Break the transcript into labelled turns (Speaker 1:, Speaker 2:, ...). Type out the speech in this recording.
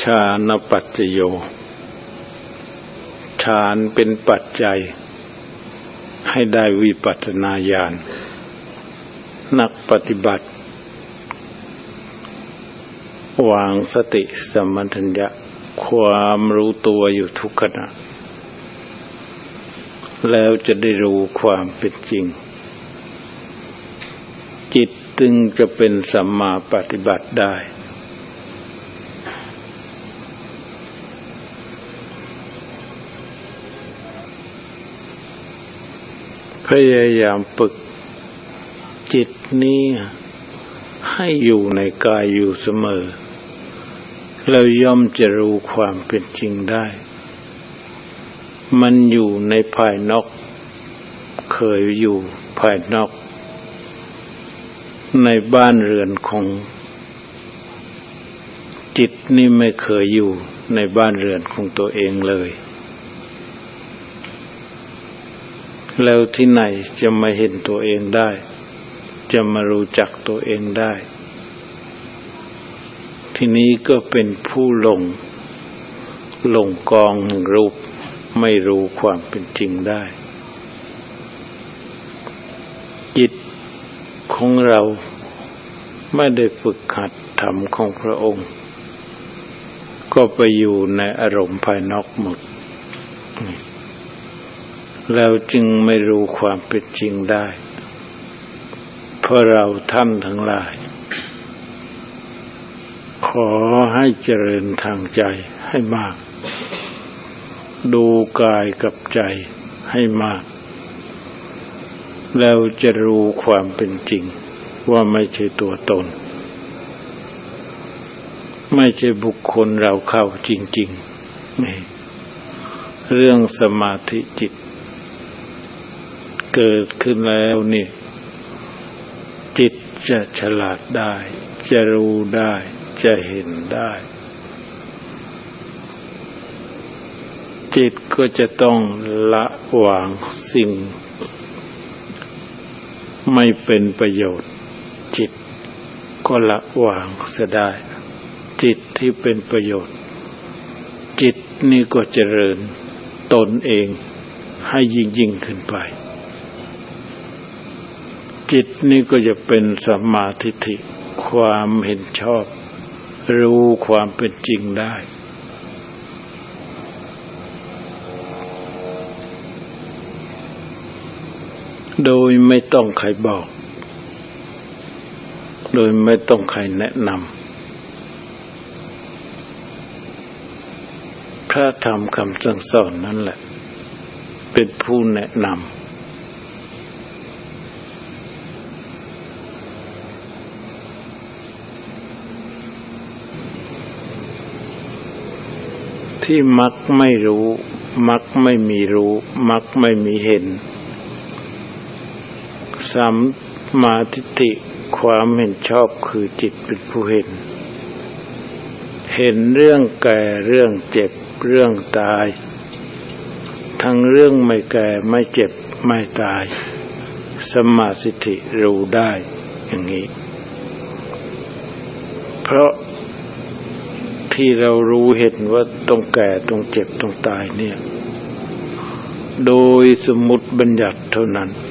Speaker 1: ฌานปัจจโยฌานเป็นปัจจัยให้ได้วิปัสสนาญาณนักปฏิบัติวางสติสัมปชัญญะความรู้ตัวอยู่ทุกขณะแล้วจะได้รู้ความเป็นจริงจิตจึงจะเป็นสัมมาปฏิบัติได้พยายามฝึกจิตนี้ให้อยู่ในกายอยู่เสมอแล้วย่อมจะรู้ความเป็นจริงได้มันอยู่ในภายนอกเคยอยู่ภายนอกในบ้านเรือนของจิตนี่ไม่เคยอยู่ในบ้านเรือนของตัวเองเลยแล้วที่ไหนจะมาเห็นตัวเองได้จะมารู้จักตัวเองได้ทีนี้ก็เป็นผู้หลงกองแห่งรูปไม่รู้ความเป็นจริงได้จิตของเราไม่ได้ฝึกหัดธรรมของพระองค์ก็ไปอยู่ในอารมณ์ภายนอกหมดแล้วจึงไม่รู้ความเป็นจริงได้เพราะเราท่านทั้งหลายขอให้เจริญทางใจให้มากดูกายกับใจให้มากแล้วจะรู้ความเป็นจริงว่าไม่ใช่ตัวตนไม่ใช่บุคคลเราเข้าจริงๆนี่เรื่องสมาธิจิตเกิดขึ้นแล้วนี่จิตจะฉลาดได้จะรู้ได้จะเห็นได้จิตก็จะต้องละวางสิ่งไม่เป็นประโยชน์จิตก็ละวางเสียได้จิตที่เป็นประโยชน์จิตนี่ก็เจริญตนเองให้ยิ่งขึ้นไปจิตนี่ก็จะเป็นสัมมาทิฏฐิความเห็นชอบรู้ความเป็นจริงได้โดยไม่ต้องใครบอกโดยไม่ต้องใครแนะนำพระธรรมคำสั่งสอนนั่นแหละเป็นผู้แนะนำที่มักไม่รู้มักไม่มีรู้มักไม่มีเห็นสัมมาทิฏฐิความเห็นชอบคือจิตเป็นผู้เห็นเรื่องแก่เรื่องเจ็บเรื่องตายทั้งเรื่องไม่แก่ไม่เจ็บไม่ตายสัมมาทิฏฐิรู้ได้อย่างนี้เพราะที่เรารู้เห็นว่าต้องแก่ต้องเจ็บต้องตายเนี่ยโดยสมมุติบัญญัติเท่านั้น